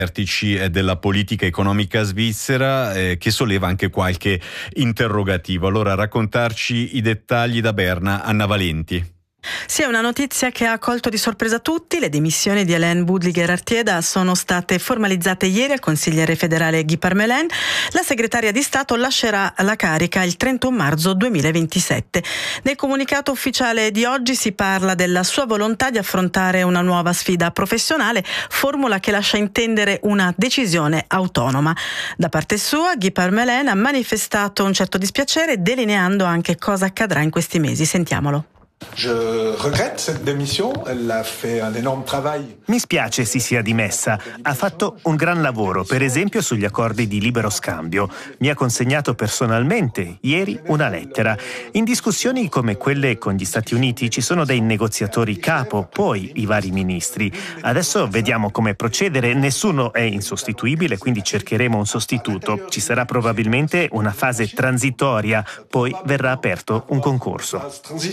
vertici della politica economica svizzera che solleva anche qualche interrogativo. Allora, a raccontarci i dettagli da Berna, Anna Valenti. Sì, è una notizia che ha colto di sorpresa tutti. Le dimissioni di Hélène Boudliger-Artieda sono state formalizzate ieri al consigliere federale Guy Parmelin. La segretaria di Stato lascerà la carica il 31 marzo 2027. Nel comunicato ufficiale di oggi si parla della sua volontà di affrontare una nuova sfida professionale, formula che lascia intendere una decisione autonoma. Da parte sua, Guy Parmelin ha manifestato un certo dispiacere, delineando anche cosa accadrà in questi mesi. Sentiamolo. Mi spiace si sia dimessa. Ha fatto un gran lavoro, per esempio sugli accordi di libero scambio. Mi ha consegnato personalmente ieri una lettera. In discussioni come quelle con gli Stati Uniti ci sono dei negoziatori capo, poi i vari ministri. Adesso vediamo come procedere. Nessuno è insostituibile, quindi cercheremo un sostituto. Ci sarà probabilmente una fase transitoria, poi verrà aperto un concorso.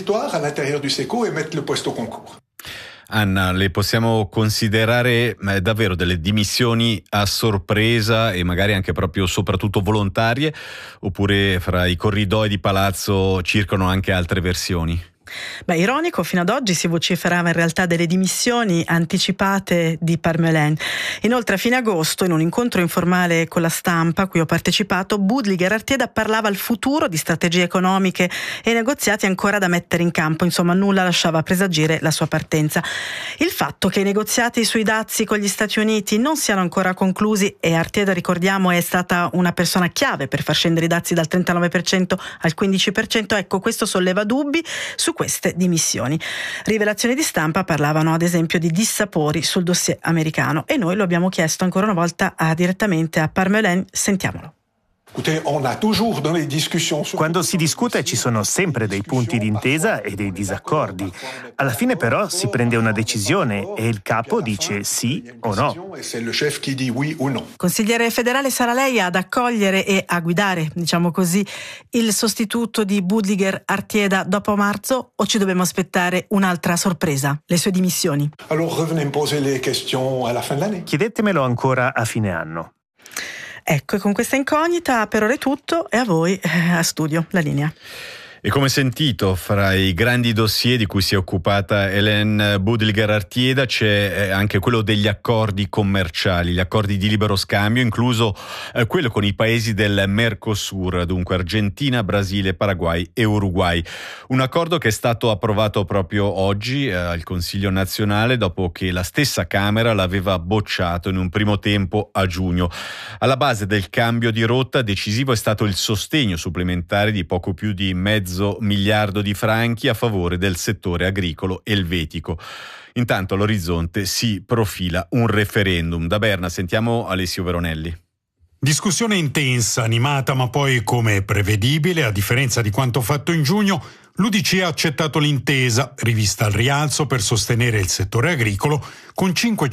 Anna, le possiamo considerare davvero delle dimissioni a sorpresa e magari anche proprio soprattutto volontarie, oppure fra i corridoi di palazzo circolano anche altre versioni? Ironico, fino ad oggi si vociferava in realtà delle dimissioni anticipate di Parmelin. Inoltre a fine agosto, in un incontro informale con la stampa a cui ho partecipato, Boudliger-Artieda parlava al futuro di strategie economiche e negoziati ancora da mettere in campo. Insomma, nulla lasciava presagire la sua partenza. Il fatto che i negoziati sui dazi con gli Stati Uniti non siano ancora conclusi, e Artieda, ricordiamo, è stata una persona chiave per far scendere i dazi dal 39% al 15%, ecco, questo solleva dubbi su queste dimissioni. Rivelazioni di stampa parlavano ad esempio di dissapori sul dossier americano, e noi lo abbiamo chiesto ancora una volta direttamente a Parmelin. Sentiamolo. Quando si discute ci sono sempre dei punti d'intesa e dei disaccordi. Alla fine però si prende una decisione e il capo dice sì o no. Consigliere federale, sarà lei ad accogliere e a guidare, diciamo così, il sostituto di Boudliger-Artieda dopo marzo, o ci dobbiamo aspettare un'altra sorpresa, le sue dimissioni? Chiedetemelo ancora a fine anno. Ecco, e con questa incognita per ora è tutto, e a voi a studio la linea. E come sentito, fra i grandi dossier di cui si è occupata Hélène Boudliger-Artieda c'è anche quello degli accordi commerciali, gli accordi di libero scambio, incluso quello con i paesi del Mercosur, dunque Argentina, Brasile, Paraguay e Uruguay. Un accordo che è stato approvato proprio oggi al Consiglio nazionale, dopo che la stessa Camera l'aveva bocciato in un primo tempo a giugno. Alla base del cambio di rotta decisivo è stato il sostegno supplementare di poco più di $500 miliardi di franchi a favore del settore agricolo elvetico. Intanto all'orizzonte si profila un referendum. Da Berna sentiamo Alessio Veronelli. Discussione intensa, animata, ma poi, come prevedibile, a differenza di quanto fatto in giugno, l'UDC ha accettato l'intesa, rivista al rialzo per sostenere il settore agricolo, con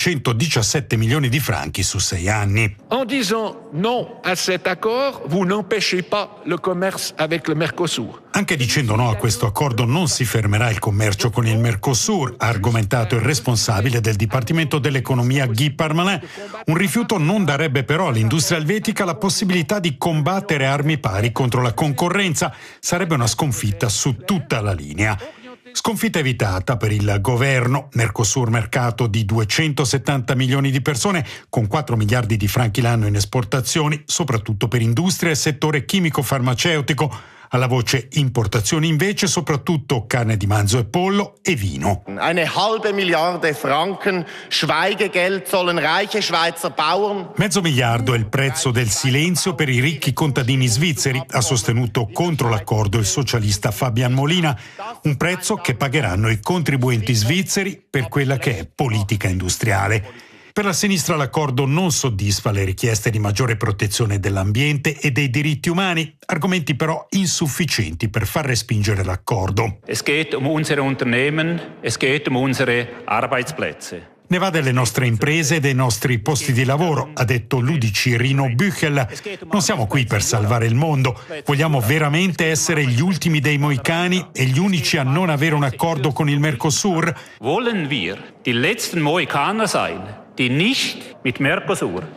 517 milioni di franchi su 6 anni. En disant non à cet accord, vous n'empêchez pas le commerce avec le Mercosur. Anche dicendo no a questo accordo non si fermerà il commercio con il Mercosur, ha argomentato il responsabile del Dipartimento dell'Economia Guy Parmelin. Un rifiuto non darebbe però all'industria elvetica la possibilità di combattere a armi pari contro la concorrenza. Sarebbe una sconfitta su tutta la linea. Sconfitta evitata per il governo. Mercosur, mercato di 270 milioni di persone, con 4 miliardi di franchi l'anno in esportazioni, soprattutto per industria e settore chimico-farmaceutico. Alla voce importazioni invece soprattutto carne di manzo e pollo e vino. Eine halbe Milliarde Franken Schweigegeld sollen reiche Schweizer Bauern. $500 miliardi è il prezzo del silenzio per i ricchi contadini svizzeri, ha sostenuto contro l'accordo il socialista Fabian Molina, un prezzo che pagheranno i contribuenti svizzeri per quella che è politica industriale. Per la sinistra l'accordo non soddisfa le richieste di maggiore protezione dell'ambiente e dei diritti umani, argomenti però insufficienti per far respingere l'accordo. Es geht unsere Unternehmen, es geht unsere Arbeitsplätze. Ne va delle nostre imprese e dei nostri posti di lavoro, ha detto l'UDC Rino Büchel. Non siamo qui per salvare il mondo, vogliamo veramente essere gli ultimi dei moicani e gli unici a non avere un accordo con il Mercosur? Wollen wir die letzten Mohikaner sein, die nicht mit Mercosur